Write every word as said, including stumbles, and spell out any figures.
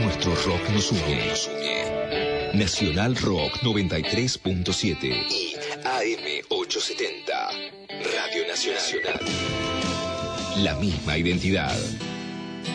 nuestro rock nos une. Nacional Rock noventa y tres punto siete y A M ochocientos setenta. Radio Nacional. La misma identidad.